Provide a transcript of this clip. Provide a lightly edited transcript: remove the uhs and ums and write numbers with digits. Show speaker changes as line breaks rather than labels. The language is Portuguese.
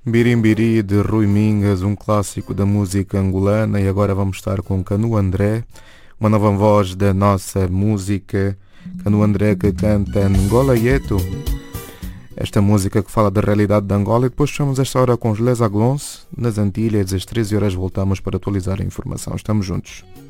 Birimbiri de Rui Mingas, um clássico da música angolana, e agora vamos estar com Canu André, uma nova voz da nossa música. Canu André que canta Angola Yeto, esta música que fala da realidade de Angola, e depois fechamos esta hora com os Les Aglons nas Antilhas. Às 13 horas voltamos para atualizar a informação. Estamos juntos.